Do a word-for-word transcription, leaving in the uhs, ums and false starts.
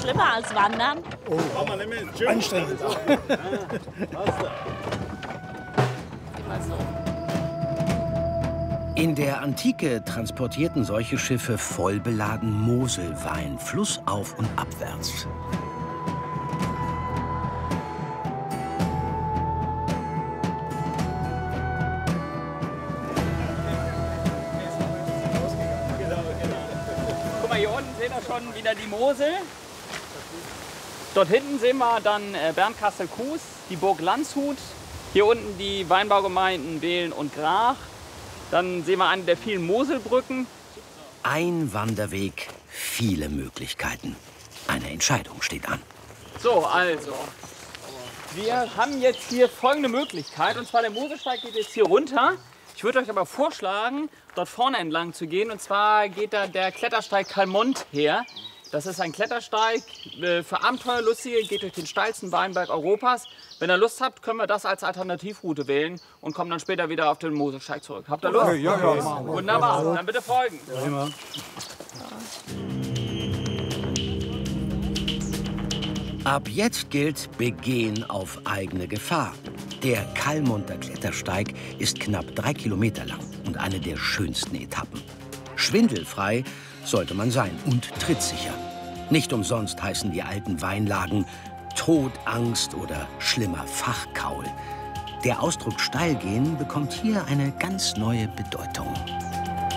schlimmer als Wandern? Oh, anstrengend. In der Antike transportierten solche Schiffe vollbeladen Moselwein flussauf und abwärts. Guck mal, hier unten sehen wir schon wieder die Mosel. Dort hinten sehen wir dann Bernkastel-Kues, die Burg Landshut. Hier unten die Weinbaugemeinden Behlen und Grach. Dann sehen wir eine der vielen Moselbrücken. Ein Wanderweg, viele Möglichkeiten. Eine Entscheidung steht an. So, also. Wir haben jetzt hier folgende Möglichkeit. Und zwar der Moselsteig geht jetzt hier runter. Ich würde euch aber vorschlagen, dort vorne entlang zu gehen. Und zwar geht da der Klettersteig Kalmont her. Das ist ein Klettersteig für Abenteuerlustige, geht durch den steilsten Weinberg Europas. Wenn ihr Lust habt, können wir das als Alternativroute wählen und kommen dann später wieder auf den Moselsteig zurück. Habt ihr Lust? Okay, ja, ja. Wunderbar, dann bitte folgen. Ja. Ab jetzt gilt Begehen auf eigene Gefahr. Der Kalmonter Klettersteig ist knapp drei Kilometer lang und eine der schönsten Etappen. Schwindelfrei sollte man sein und trittsicher. Nicht umsonst heißen die alten Weinlagen Tod, Angst oder schlimmer Fachkaul. Der Ausdruck steil gehen bekommt hier eine ganz neue Bedeutung.